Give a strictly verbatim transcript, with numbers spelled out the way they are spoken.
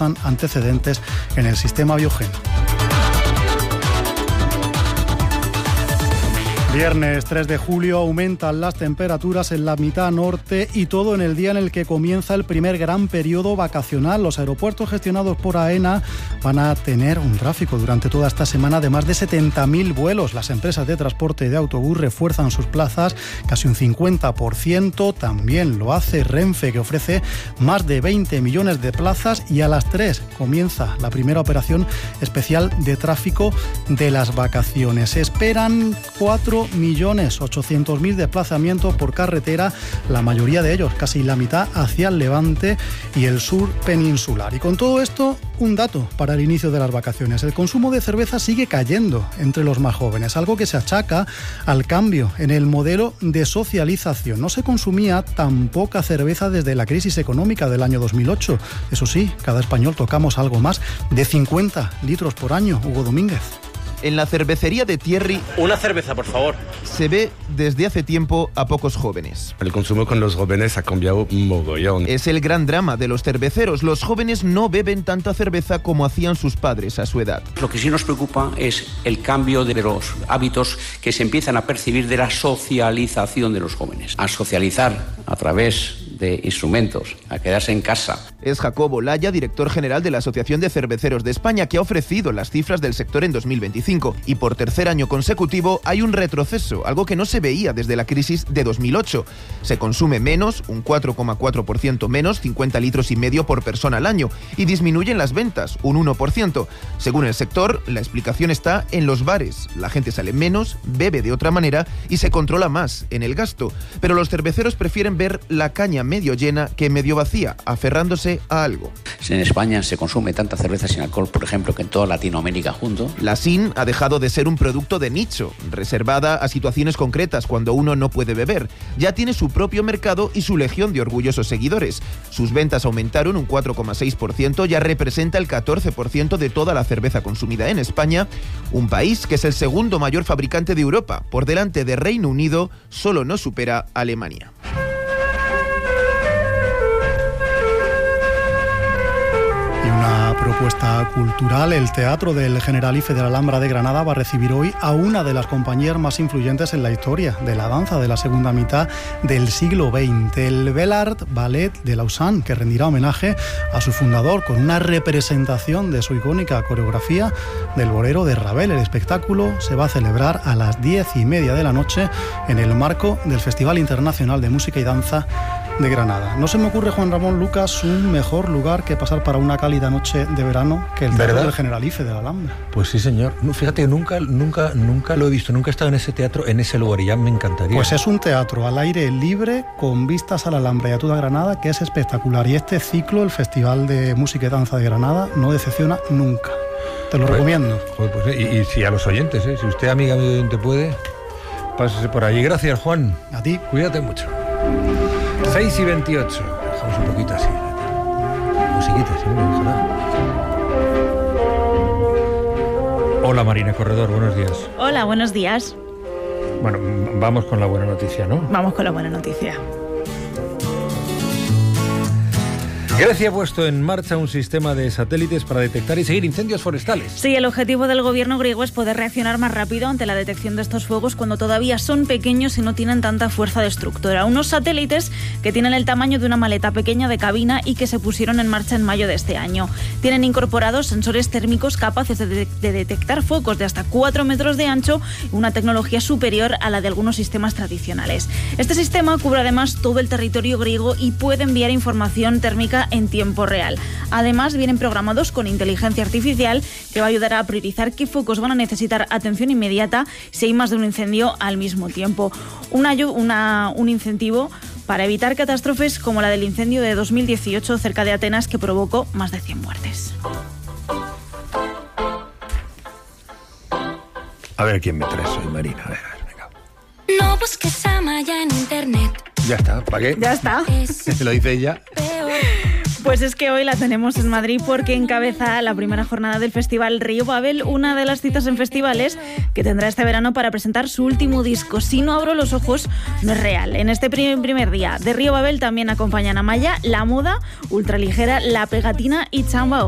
demuestran antecedentes en el sistema biogeno. Viernes tres de julio aumentan las temperaturas en la mitad norte y todo en el día en el que comienza el primer gran periodo vacacional. Los aeropuertos gestionados por AENA van a tener un tráfico durante toda esta semana de más de setenta mil vuelos. Las empresas de transporte de autobús refuerzan sus plazas casi un cincuenta por ciento. También lo hace Renfe, que ofrece más de veinte millones de plazas, y a las tres comienza la primera operación especial de tráfico de las vacaciones. Se esperan cuatro millones ochocientos mil desplazamientos por carretera, la mayoría de ellos, casi la mitad, hacia el levante y el sur peninsular. Y con todo esto, un dato para el inicio de las vacaciones. El consumo de cerveza sigue cayendo entre los más jóvenes, algo que se achaca al cambio en el modelo de socialización. No se consumía tan poca cerveza desde la crisis económica del año dos mil ocho. Eso sí, cada español tocamos algo más de cincuenta litros por año. Hugo Domínguez. En la cervecería de Thierry, una cerveza, por favor, se ve desde hace tiempo a pocos jóvenes. El consumo con los jóvenes ha cambiado un mogollón. Es el gran drama de los cerveceros. Los jóvenes no beben tanta cerveza como hacían sus padres a su edad. Lo que sí nos preocupa es el cambio de los hábitos que se empiezan a percibir de la socialización de los jóvenes. A socializar a través de instrumentos, a quedarse en casa. Es Jacobo Laya, director general de la Asociación de Cerveceros de España, que ha ofrecido las cifras del sector en dos mil veinticinco. Y por tercer año consecutivo hay un retroceso, algo que no se veía desde la crisis de dos mil ocho. Se consume menos, un cuatro coma cuatro por ciento menos, cincuenta litros y medio por persona al año, y disminuyen las ventas, un uno por ciento. Según el sector, la explicación está en los bares. La gente sale menos, bebe de otra manera y se controla más en el gasto. Pero los cerveceros prefieren ver la caña medio llena que medio vacía, aferrándose a algo. En España se consume tanta cerveza sin alcohol, por ejemplo, que en toda Latinoamérica junto. La S I N ha dejado de ser un producto de nicho, reservada a situaciones concretas cuando uno no puede beber. Ya tiene su propio mercado y su legión de orgullosos seguidores. Sus ventas aumentaron un cuatro coma seis por ciento, ya representa el catorce por ciento de toda la cerveza consumida en España, un país que es el segundo mayor fabricante de Europa. Por delante de Reino Unido, solo nos supera Alemania. Una propuesta cultural. El Teatro del Generalife de la Alhambra de Granada va a recibir hoy a una de las compañías más influyentes en la historia de la danza de la segunda mitad del siglo veinte, el Bellart Ballet de Lausanne, que rendirá homenaje a su fundador con una representación de su icónica coreografía del Bolero de Ravel. El espectáculo se va a celebrar a las diez y media de la noche en el marco del Festival Internacional de Música y Danza de Granada. No se me ocurre, Juan Ramón Lucas, un mejor lugar que pasar para una cálida noche de verano que el Teatro del Generalife de la Alhambra. Pues sí, señor. No, fíjate, nunca, nunca, nunca lo he visto, nunca he estado en ese teatro, en ese lugar, y ya me encantaría. Pues es un teatro al aire libre con vistas a la Alhambra y a toda Granada, que es espectacular. Y este ciclo, el Festival de Música y Danza de Granada, no decepciona nunca. Te lo pues, recomiendo. Pues, pues, y, y si a los oyentes, ¿eh? Si usted, amiga, amigo oyente, puede, pásese por allí. Gracias, Juan. A ti. Cuídate mucho. seis y veintiocho. Dejamos un poquito así. Musiquita, sí, ojalá. Hola, Marina Corredor, buenos días. Hola, buenos días. Bueno, vamos con la buena noticia, ¿no? Vamos con la buena noticia. Grecia ha puesto en marcha un sistema de satélites para detectar y seguir incendios forestales. Sí, el objetivo del gobierno griego es poder reaccionar más rápido ante la detección de estos fuegos cuando todavía son pequeños y no tienen tanta fuerza destructora. Unos satélites que tienen el tamaño de una maleta pequeña de cabina y que se pusieron en marcha en mayo de este año. Tienen incorporados sensores térmicos capaces de, de, de detectar focos de hasta cuatro metros de ancho, una tecnología superior a la de algunos sistemas tradicionales. Este sistema cubre además todo el territorio griego y puede enviar información térmica en tiempo real. Además, vienen programados con inteligencia artificial que va a ayudar a priorizar qué focos van a necesitar atención inmediata si hay más de un incendio al mismo tiempo. Una, una, un incentivo para evitar catástrofes como la del incendio de dos mil dieciocho cerca de Atenas, que provocó más de cien muertes. A ver quién me trae hoy, Marina. A ver, a ver, venga. No busques a Maya en internet. Ya está, ¿para qué? Ya está. Lo dice ella. Pues es que hoy la tenemos en Madrid porque encabeza la primera jornada del Festival Río Babel, una de las citas en festivales que tendrá este verano para presentar su último disco, Si no abro los ojos, no es real. En este primer día de Río Babel también acompañan a Maya, La Moda, Ultraligera, La Pegatina y Chambao.